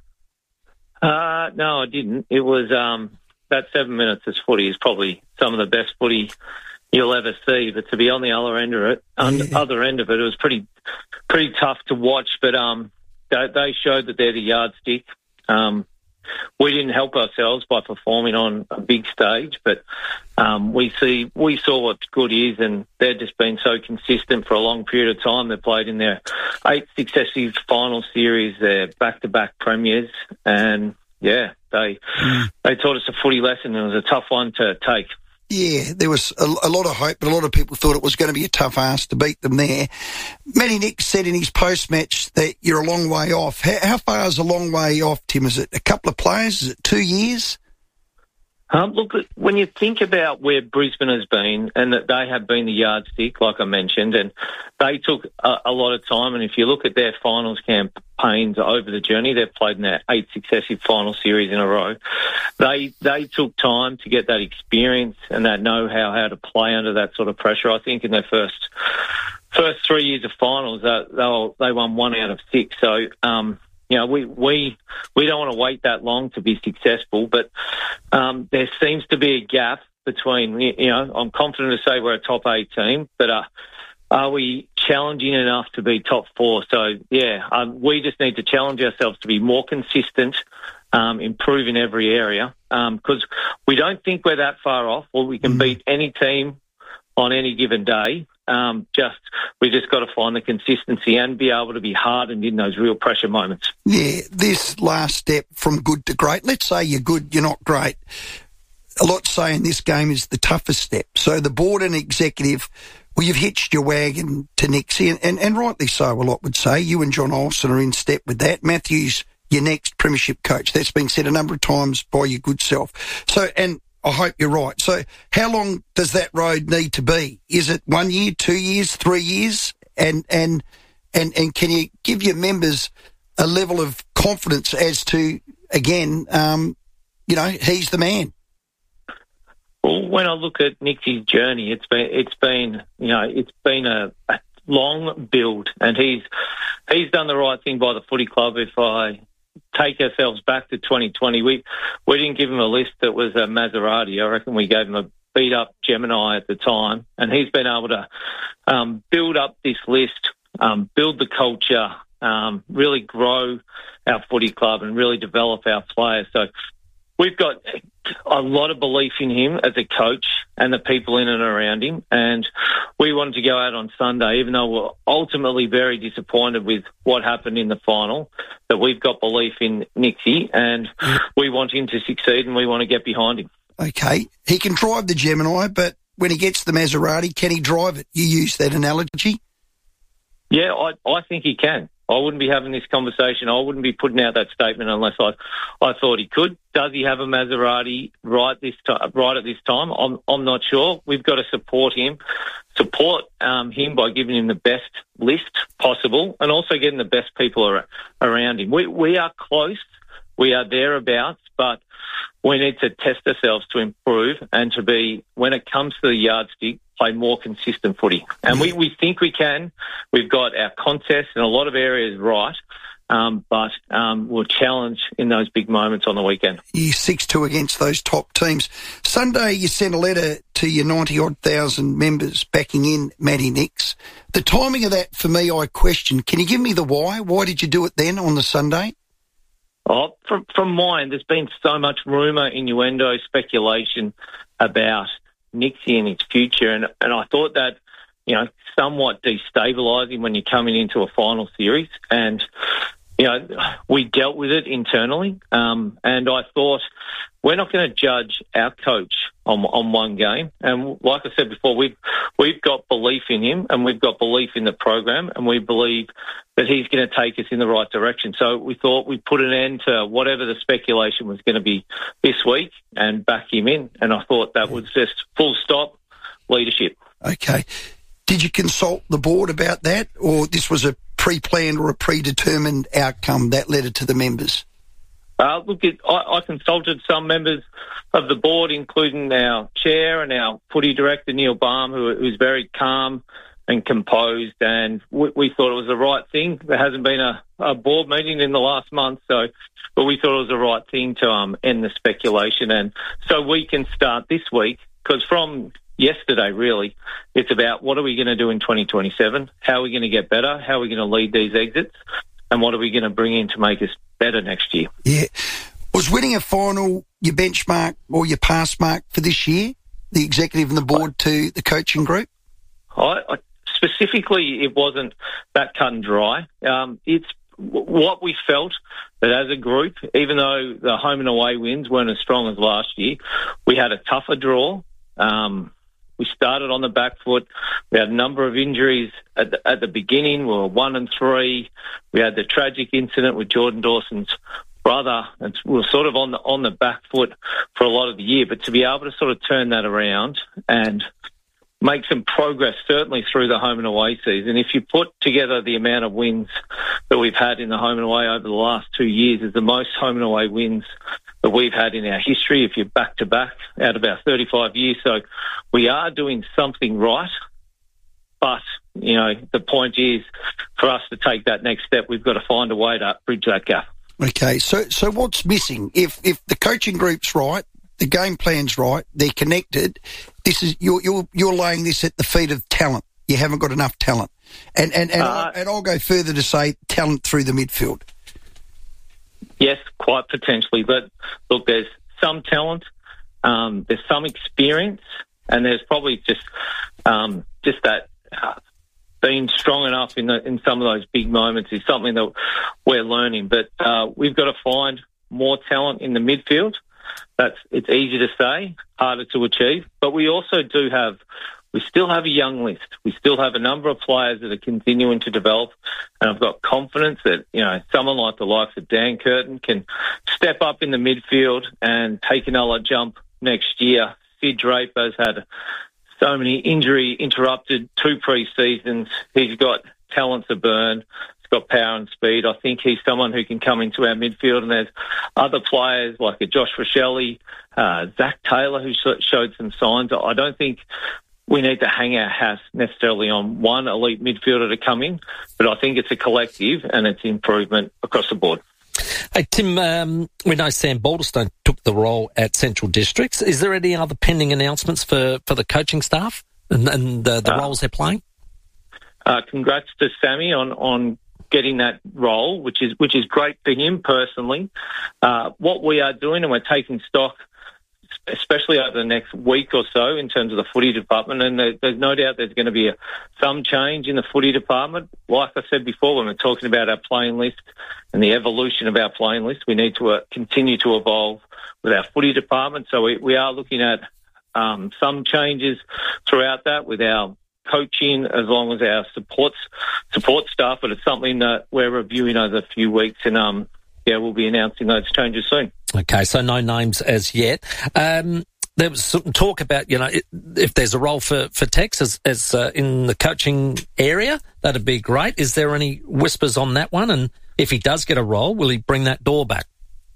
Uh, no, I didn't. It was um, that seven minutes of footy is probably some of the best footy you'll ever see. But to be on the other end of it, on the other end of it, it was pretty, pretty tough to watch. But um, they, they showed that they're the yardstick. Um, we didn't help ourselves by performing on a big stage, but um, we see we saw what good is, and they've just been so consistent for a long period of time. They've played in their eight successive final series, their back-to-back premiers, and yeah, they mm. they taught us a footy lesson, and it was a tough one to take. Yeah, there was a, a lot of hope, but a lot of people thought it was going to be a tough ask to beat them there. Matty Nicks said in his post-match that you're a long way off. How, how far is a long way off, Tim? Is it a couple of players? Is it two years? Um, look, when you think about where Brisbane has been and that they have been the yardstick, like I mentioned, and they took a, a lot of time, and if you look at their finals campaigns over the journey, they've played in their eight successive final series in a row. They they took time to get that experience and that know-how how to play under that sort of pressure. I think in their first first three years of finals, uh, they, were, they won one out of six. So, um You know, we, we we don't want to wait that long to be successful, but um, there seems to be a gap between, you know, I'm confident to say we're a top eight team, but uh, are we challenging enough to be top four? So, yeah, um, we just need to challenge ourselves to be more consistent, um, improve in every area, because um, we don't think we're that far off, or we can mm. beat any team on any given day. Um, just we just got to find the consistency and be able to be hardened in those real pressure moments. Yeah, this last step from good to great. Let's say you're good, you're not great. A lot saying this game is the toughest step. So the board and executive, well, you've hitched your wagon to Nixie, and, and, and rightly so, a lot would say. You and John Olsen are in step with that. Matthew's your next premiership coach. That's been said a number of times by your good self. So, and I hope you're right. So how long does that road need to be? Is it one year, two years, three years? And and and, and can you give your members a level of confidence as to, again, um, you know, he's the man? Well, when I look at Nixie's journey, it's been it's been you know it's been a, a long build, and he's he's done the right thing by the footy club. If I take ourselves back to twenty twenty, we we didn't give him a list that was a Maserati. I reckon we gave him a beat up Gemini at the time, and he's been able to um, build up this list, um, build the culture, um, really grow our footy club, and really develop our players. So we've got a lot of belief in him as a coach and the people in and around him. And we wanted to go out on Sunday, even though we're ultimately very disappointed with what happened in the final, that we've got belief in Nixie and we want him to succeed and we want to get behind him. Okay. He can drive the Gemini, but when he gets the Maserati, can he drive it? You use that analogy? Yeah, I, I think he can. I wouldn't be having this conversation. I wouldn't be putting out that statement unless I, I thought he could. Does he have a Maserati right this time, right at this time? I'm, I'm not sure. We've got to support him, support um, him by giving him the best list possible, and also getting the best people ar- around him. We we are close. We are thereabouts, but we need to test ourselves to improve and to be, when it comes to the yardstick, play more consistent footy. And we, we think we can. We've got our contests in a lot of areas right, um, but um, we'll challenge in those big moments on the weekend. You six two against those top teams. Sunday you sent a letter to your ninety-odd thousand members backing in Matty Nicks. The timing of that, for me, I question. Can you give me the why? Why did you do it then on the Sunday? Oh, from, from mine, there's been so much rumour, innuendo, speculation about Nixie and his future, and, and I thought that, you know, somewhat destabilising when you're coming into a final series. And, you know, we dealt with it internally, um, and I thought we're not going to judge our coach on on one game. And like I said before, we've we've got belief in him, and we've got belief in the program, and we believe that he's going to take us in the right direction. So we thought we'd put an end to whatever the speculation was going to be this week and back him in. And I thought that was just full stop leadership. Okay. Did you consult the board about that, or this was a pre-planned or a predetermined outcome, that letter to the members? Uh, look, it, I, I consulted some members of the board, including our chair and our footy director, Neil Baum, who, who's very calm and composed, and we, we thought it was the right thing. There hasn't been a, a board meeting in the last month, so but we thought it was the right thing to um, end the speculation. And so we can start this week, because from yesterday, really, it's about what are we going to do in twenty twenty-seven, how are we going to get better, how are we going to lead these exits, and what are we going to bring in to make us better next year. Yeah. Was winning a final your benchmark or your pass mark for this year, the executive and the board to the coaching group? I, I, specifically, it wasn't that cut and dry. Um, it's what we felt that as a group, even though the home and away wins weren't as strong as last year, we had a tougher draw. Um, we started on the back foot. We had a number of injuries at the, at the beginning. We were one and three. We had the tragic incident with Jordan Dawson's brother, and we were sort of on the on the back foot for a lot of the year. But to be able to sort of turn that around and make some progress, certainly through the home and away season. If you put together the amount of wins that we've had in the home and away over the last two years, is the most home and away wins that we've had in our history, if you're back-to-back, out of our thirty-five years. So we are doing something right, but, you know, the point is, for us to take that next step, we've got to find a way to bridge that gap. Okay, so so what's missing? If if the coaching group's right, the game plan's right, they're connected, this is you're you're you're laying this at the feet of talent. You haven't got enough talent. And and, and, uh, I'll, and I'll go further to say talent through the midfield. Yes, quite potentially. But look, there's some talent, um, there's some experience, and there's probably just um, just that uh, being strong enough in the, in some of those big moments is something that we're learning. But uh, we've got to find more talent in the midfield. That's it's easy to say, harder to achieve. But we also do have, we still have a young list. We still have a number of players that are continuing to develop, and I've got confidence that, you know, someone like the likes of Dan Curtin can step up in the midfield and take another jump next year. Sid Draper's had so many injury interrupted two pre-seasons. He's got talent to burn. Got power and speed. I think he's someone who can come into our midfield, and there's other players like a Josh Rochelle, uh, Zach Taylor, who sh- showed some signs. I don't think we need to hang our hat necessarily on one elite midfielder to come in, but I think it's a collective and it's improvement across the board. Hey, Tim, um, we know Sam Balderstone took the role at Central Districts. Is there any other pending announcements for, for the coaching staff and, and the, the uh, roles they're playing? Uh, congrats to Sammy on, on getting that role, which is which is great for him personally. Uh, what we are doing, and we're taking stock, especially over the next week or so, in terms of the footy department, and there, there's no doubt there's going to be a, some change in the footy department. Like I said before, when we're talking about our playing list and the evolution of our playing list, we need to uh, continue to evolve with our footy department. So we, we are looking at um, some changes throughout that with our coaching as long as our supports support staff, but it's something that we're reviewing over a few weeks, and um yeah we'll be announcing those changes soon. Okay, so no names as yet. Um there was some talk about, you know, if there's a role for for Tex as, as uh, in the coaching area, that'd be great. Is there any whispers on that one? And if he does get a role, will he bring that door back?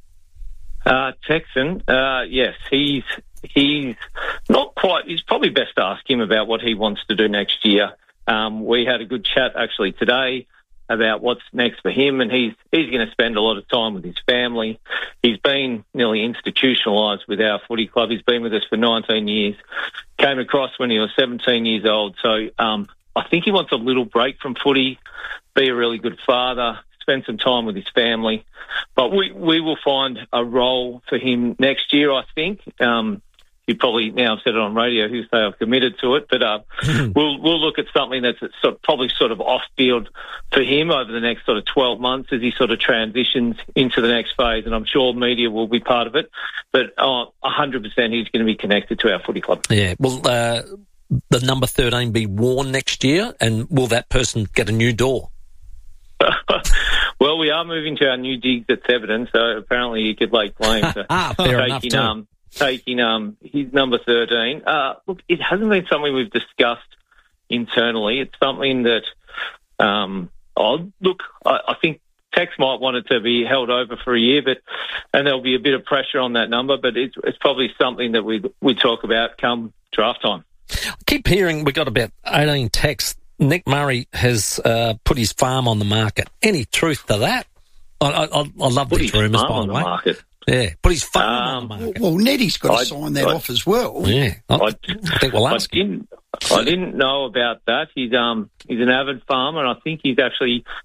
Uh Texan, uh yes, he's He's not quite, he's probably best to ask him about what he wants to do next year. Um, we had a good chat actually today about what's next for him, and he's he's going to spend a lot of time with his family. He's been nearly institutionalised with our footy club. He's been with us for nineteen years. Came across when he was seventeen years old. So um, I think he wants a little break from footy, be a really good father, spend some time with his family. But we, we will find a role for him next year, I think. Um, You probably now said it on radio who say I've committed to it, but uh, we'll we'll look at something that's sort of, probably sort of off field for him over the next sort of twelve months as he sort of transitions into the next phase, and I'm sure media will be part of it. But uh, one hundred percent he's going to be connected to our footy club. Yeah, will uh, the number thirteen be worn next year, and will that person get a new door? Well, we are moving to our new digs at Theberton, so apparently you could lay claim to ah, fair enough, taking, um, taking um, his number thirteen. Uh, look, it hasn't been something we've discussed internally. It's something that, um, oh, look, I, I think Tex might want it to be held over for a year, but and there'll be a bit of pressure on that number, but it's, it's probably something that we we talk about come draft time. I keep hearing we got about eighteen texts. Nick Murray has uh, put his farm on the market. Any truth to that? I, I, I love put these rumours, by the way. Market. Yeah, put his farm um, on the market. Well, Nettie's got to I, sign that I, off as well. Yeah, I, I, I think we'll ask I didn't, I didn't know about that. He's um he's an avid farmer, and I think he's actually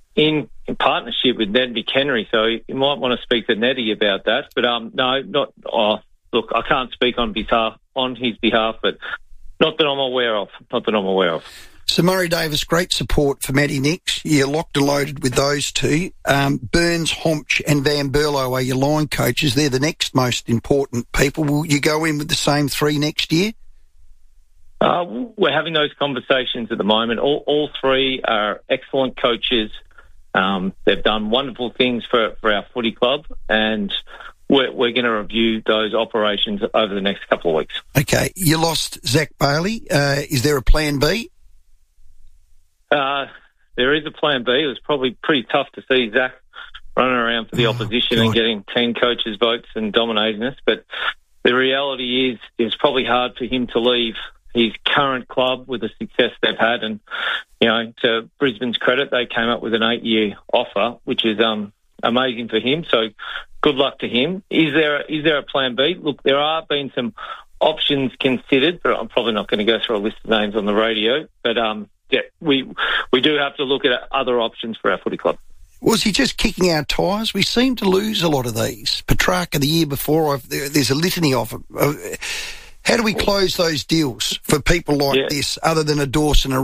in, in partnership with Ned McHenry, so you might want to speak to Neddy about that. But um, no, not. Oh, look, I can't speak on behalf on his behalf, but not that I'm aware of. Not that I'm aware of. So Murray Davis, great support for Matty Nix. You're locked and loaded with those two. Um, Burns, Homch and Van Berlo are your line coaches. They're the next most important people. Will you go in with the same three next year? Uh, we're having those conversations at the moment. All, all three are excellent coaches. Um, they've done wonderful things for, for our footy club, and we're, we're going to review those operations over the next couple of weeks. Okay. You lost Zach Bailey. Uh, is there a plan B? Uh, there is a plan B. It was probably pretty tough to see Zach running around for the oh, opposition God. and getting ten coaches' votes and dominating us. But the reality is, it's probably hard for him to leave his current club with the success they've had. And, you know, to Brisbane's credit, they came up with an eight-year offer, which is um, amazing for him. So good luck to him. Is there, is there a plan B? Look, there are been some options considered, but I'm probably not going to go through a list of names on the radio. But, um, yeah, we we do have to look at other options for our footy club. Was he just kicking our tyres? We seem to lose a lot of these. Petrarca the year before, I've, there, there's a litany of them. How do we close those deals for people like yeah. this, other than a Dawson, a